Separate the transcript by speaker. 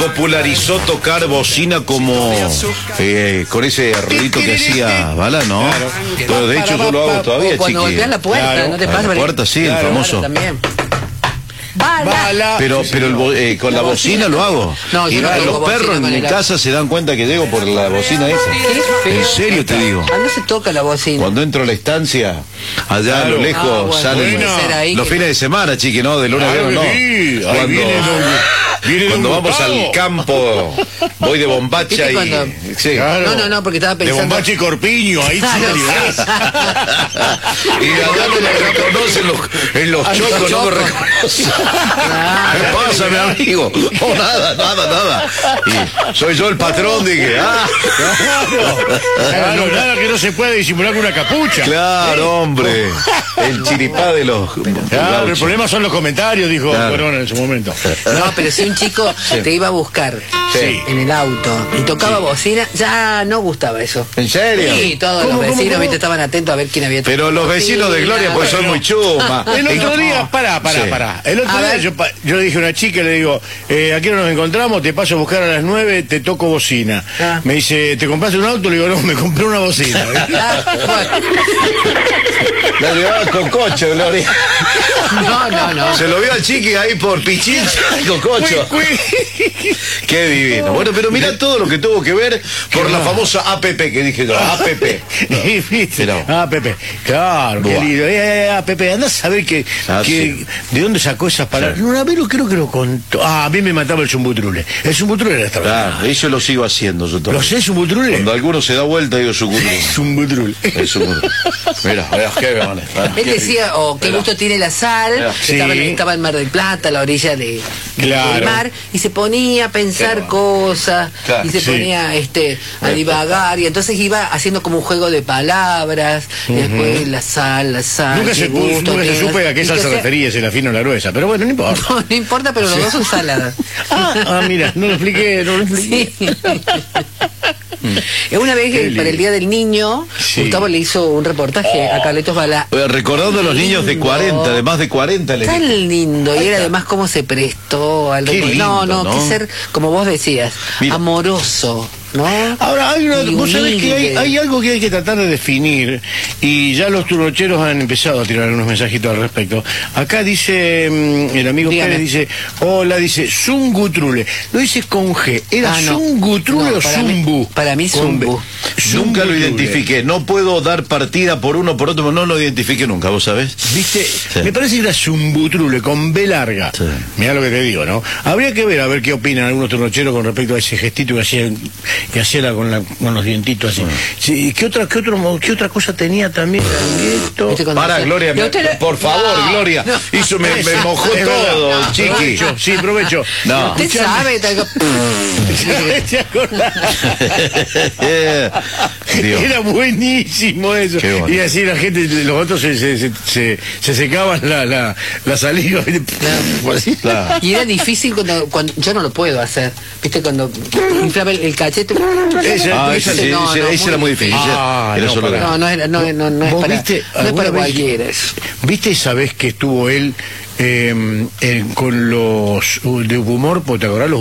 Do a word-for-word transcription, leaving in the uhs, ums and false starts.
Speaker 1: popularizó tocar bocina como eh, con ese ruidito que hacía Bala, ¿no?
Speaker 2: Claro.
Speaker 1: Pero de hecho yo lo hago todavía, chiqui.
Speaker 3: Cuando golpeas la puerta,
Speaker 2: Claro.
Speaker 3: no te
Speaker 1: A
Speaker 3: pasa.
Speaker 1: la puerta, sí, el famoso.
Speaker 3: También. Bala.
Speaker 2: Bala.
Speaker 1: Pero, pero el bo- eh, con la bocina lo hago.
Speaker 3: No, yo
Speaker 1: Y
Speaker 3: no
Speaker 1: ah,
Speaker 3: toco
Speaker 1: los
Speaker 3: bocina
Speaker 1: perros en
Speaker 3: con
Speaker 1: mi
Speaker 3: el-
Speaker 1: casa se dan cuenta que llego por la bocina esa.
Speaker 3: ¿Qué?
Speaker 1: En serio te digo.
Speaker 3: Ah, no se toca la bocina.
Speaker 1: Cuando entro a la estancia, allá a
Speaker 2: Claro.
Speaker 1: lo lejos
Speaker 3: Ah, bueno,
Speaker 1: salen
Speaker 2: puede ser
Speaker 3: ahí
Speaker 1: los
Speaker 3: que-
Speaker 1: fines de semana, chiqui, ¿no? De lunes a
Speaker 2: Claro
Speaker 1: viernes, no.
Speaker 2: que sí. Ahí
Speaker 1: Cuando,
Speaker 2: viene don- viene
Speaker 1: cuando
Speaker 2: don
Speaker 1: vamos
Speaker 2: Gustavo.
Speaker 1: al campo, voy de bombacha
Speaker 3: ¿Viste
Speaker 1: y...
Speaker 3: cuando-
Speaker 1: Sí.
Speaker 2: Claro.
Speaker 3: No, no, no, porque estaba pensando-
Speaker 2: De Bombache y Corpiño, ahí
Speaker 3: Claro,
Speaker 2: sí te liberás.
Speaker 1: Y allá no me reconocen los, en los
Speaker 3: Ay,
Speaker 1: chocos,
Speaker 3: los
Speaker 1: no me
Speaker 3: chocos.
Speaker 1: reconocen.
Speaker 3: Claro.
Speaker 1: ¿Qué pasa, mi amigo? Oh, nada, nada, nada. Y soy yo el patrón, dije, ah.
Speaker 2: Claro, nada que no se puede disimular con una capucha.
Speaker 1: Claro, hombre. El chiripá de los...
Speaker 2: Claro, el
Speaker 1: gauchos.
Speaker 2: problema son los comentarios, dijo
Speaker 1: Claro.
Speaker 2: Corona en su momento.
Speaker 3: No, pero si un chico te iba a buscar
Speaker 2: Sí.
Speaker 3: en el auto y tocaba bocina, ya no gustaba eso.
Speaker 1: ¿En serio?
Speaker 3: Sí, todos
Speaker 2: ¿Cómo,
Speaker 3: los
Speaker 2: cómo,
Speaker 3: vecinos
Speaker 2: cómo?
Speaker 3: ¿viste? Estaban atentos a ver quién había
Speaker 1: Pero
Speaker 3: tocado
Speaker 1: los vecinos de
Speaker 3: bocina.
Speaker 1: Gloria pues son muy chumas.
Speaker 2: El otro
Speaker 1: Y-
Speaker 2: día, pará, pará,
Speaker 1: Sí.
Speaker 2: pará. El otro
Speaker 3: A
Speaker 2: día
Speaker 3: ver.
Speaker 2: yo, pa- yo le dije a una chica, le digo, eh, aquí no nos encontramos, te paso a buscar a las nueve, te toco bocina.
Speaker 3: Ah.
Speaker 2: Me dice, ¿te compraste un auto? Le digo, no, me compré una bocina.
Speaker 3: Ah, bueno.
Speaker 1: La llevaba con cocho, Gloria.
Speaker 3: No, no, no.
Speaker 1: Se lo vio al chiqui ahí por Pichincha con cocho.
Speaker 2: Cui, cui.
Speaker 1: Qué divino. Bueno, pero mirá todo lo que tuvo que ver por la famosa A P P que dije yo. A P P.
Speaker 2: Y viste,
Speaker 1: Mirá.
Speaker 2: ah, Pepe, claro, qué
Speaker 1: Buah.
Speaker 2: lindo. Eh, eh, ah, Pepe, andá a saber que,
Speaker 1: Ah,
Speaker 2: que-
Speaker 1: sí.
Speaker 2: de dónde sacó esas palabras.
Speaker 1: Sí.
Speaker 2: No, a ver, creo que lo contó. Ah, a mí me mataba el zumbutrule. El zumbutrule era extraordinario.
Speaker 1: Claro, eso lo sigo haciendo yo
Speaker 2: ¿Lo
Speaker 1: también.
Speaker 2: sé, zumbutrule?
Speaker 1: Cuando alguno se da vuelta, digo su culo.
Speaker 2: Zumbutrule.
Speaker 1: Es su culo. Mira, mira, qué vale.
Speaker 3: Él decía, oh, qué gusto tiene la sal,
Speaker 1: Sí.
Speaker 3: estaba, en, estaba en Mar del Plata, a la orilla de,
Speaker 2: Claro.
Speaker 3: del mar, y se ponía a pensar
Speaker 1: Qué bueno.
Speaker 3: cosas,
Speaker 1: Claro,
Speaker 3: y se
Speaker 2: sí.
Speaker 3: ponía este, a divagar, y entonces iba haciendo como un juego de palabras, y después la sal, la sal.
Speaker 2: Nunca
Speaker 3: qué
Speaker 2: se, puso,
Speaker 3: gusto
Speaker 2: nunca se
Speaker 3: tiene la-
Speaker 2: supe a qué
Speaker 3: y
Speaker 2: sal
Speaker 3: que
Speaker 2: se
Speaker 3: sea-
Speaker 2: refería, si la fina o la gruesa, pero bueno, no importa.
Speaker 3: No, no importa, pero los dos son saladas.
Speaker 2: Ah, ah, mira, no lo expliqué, no lo expliqué.
Speaker 3: Sí. Una vez
Speaker 2: Qué
Speaker 3: que
Speaker 2: lindo.
Speaker 3: para el Día del Niño,
Speaker 2: Sí.
Speaker 3: Gustavo le hizo un reportaje a Carlitos Balá.
Speaker 1: Eh, Recordando a los niños de
Speaker 3: Lindo.
Speaker 1: cuarenta, de más de cuarenta, le
Speaker 3: Tan
Speaker 1: dije.
Speaker 3: lindo, y era además cómo se prestó al
Speaker 1: Qué
Speaker 3: recuerdo. No,
Speaker 1: lindo,
Speaker 3: no,
Speaker 1: ¿no?
Speaker 3: que ser, como vos decías,
Speaker 1: Mira.
Speaker 3: amoroso, ¿no?
Speaker 2: Ahora, hay, una,
Speaker 3: Y
Speaker 2: vos sabés que hay,
Speaker 3: humilde.
Speaker 2: hay algo que hay que tratar de definir, y ya los turrocheros han empezado a tirar unos mensajitos al respecto. Acá dice, mm, el amigo
Speaker 3: Dígame.
Speaker 2: Pérez dice, hola, dice, Zungutrule. Lo dice con G. ¿Era
Speaker 3: Ah, no.
Speaker 2: Zungutrule
Speaker 3: No,
Speaker 2: o
Speaker 3: para mí-
Speaker 2: Zumbu?
Speaker 3: para mí
Speaker 2: Con B.
Speaker 3: Zumbu.
Speaker 1: Nunca lo
Speaker 2: Zungutrule.
Speaker 1: identifiqué. No puedo dar partida por uno por otro, no lo identifiqué nunca, ¿vos sabés?
Speaker 2: ¿Viste?
Speaker 1: Sí.
Speaker 2: Me parece que era Zumbutrule, con B larga.
Speaker 1: Sí.
Speaker 2: Mirá lo que te digo, ¿no? Habría que ver, a ver qué opinan algunos turrocheros con respecto a ese gestito que hacía, que hacía la- con, la- con los dientitos así. Sí, ¿qué, otra, qué, otro, mo- ¿Qué otra cosa tenía también? Esto?
Speaker 3: ¿Viste cuando
Speaker 1: Para,
Speaker 3: decía-
Speaker 1: Gloria,
Speaker 3: Y
Speaker 1: me-
Speaker 3: usted le-
Speaker 1: por favor,
Speaker 3: No,
Speaker 1: Gloria.
Speaker 3: no.
Speaker 1: Hizo, me, me
Speaker 2: Esa,
Speaker 1: mojó
Speaker 2: es verdad.
Speaker 1: todo,
Speaker 2: No,
Speaker 1: chiqui.
Speaker 2: provecho, sí, provecho.
Speaker 1: No.
Speaker 3: Usted sabe, tal-
Speaker 2: ¿Te acordás?
Speaker 1: Eh, Dios.
Speaker 2: Era buenísimo eso.
Speaker 1: Qué bueno.
Speaker 2: Y así la gente, los otros se, se, se, se- se secaban la, la, la saliva. Así.
Speaker 1: Claro.
Speaker 3: Y era difícil cuando, cuando yo no lo puedo hacer, ¿viste? Cuando inflaba el, el cachete.
Speaker 2: Esa-
Speaker 1: Ah,
Speaker 2: esa-
Speaker 1: ese, sí,
Speaker 3: no,
Speaker 1: ese-
Speaker 3: no,
Speaker 1: ese
Speaker 3: muy
Speaker 1: era muy difícil.
Speaker 2: Ah,
Speaker 1: era
Speaker 2: no,
Speaker 1: solo
Speaker 2: para-
Speaker 3: No, no, era- no, no, no es
Speaker 2: ¿Vos
Speaker 3: para,
Speaker 2: viste
Speaker 3: no es
Speaker 2: alguna
Speaker 3: para
Speaker 2: vez-
Speaker 3: cualquiera eso.
Speaker 2: ¿Viste esa vez que estuvo él eh, eh, con los uh, de humor? ¿Te acordás los